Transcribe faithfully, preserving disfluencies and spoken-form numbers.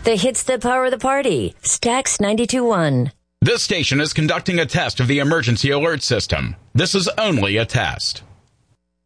The hits that power the party. Stax ninety-two point one. This station is conducting a test of the emergency alert system. This is only a test.